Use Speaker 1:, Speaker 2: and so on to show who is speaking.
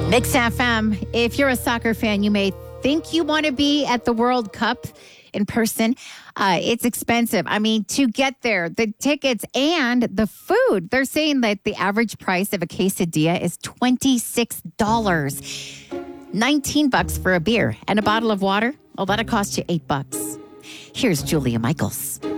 Speaker 1: Mix FM. If you're a soccer fan, you may think you want to be at the World Cup in person. It's expensive. I mean, to get there, the tickets and the food. They're saying that the average price of a quesadilla is $26. $19 for a beer and a bottle of water. Well, that'll cost you $8. Here's Julia Michaels.